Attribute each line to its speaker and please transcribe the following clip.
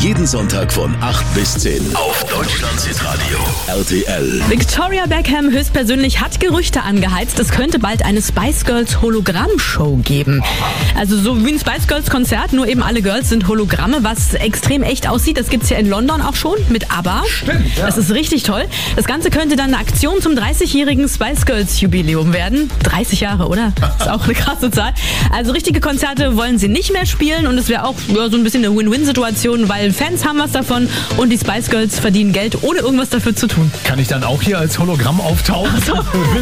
Speaker 1: Jeden Sonntag von 8 bis 10 auf Deutschlands Hitradio RTL.
Speaker 2: Victoria Beckham höchstpersönlich hat Gerüchte angeheizt, es könnte bald eine Spice Girls Hologramm-Show geben. Also so wie ein Spice Girls Konzert, nur eben alle Girls sind Hologramme, was extrem echt aussieht. Das gibt's ja in London auch schon mit ABBA.
Speaker 3: Stimmt, ja.
Speaker 2: Das ist richtig toll. Das Ganze könnte dann eine Aktion zum 30-jährigen Spice Girls Jubiläum werden. 30 Jahre, oder? Ist auch eine krasse Zahl. Also richtige Konzerte wollen sie nicht mehr spielen und es wäre auch so ein bisschen eine Win-Win-Situation, weil Fans haben was davon und die Spice Girls verdienen Geld, ohne irgendwas dafür zu tun.
Speaker 3: Kann ich dann auch hier als Hologramm auftauchen?
Speaker 2: Ach so.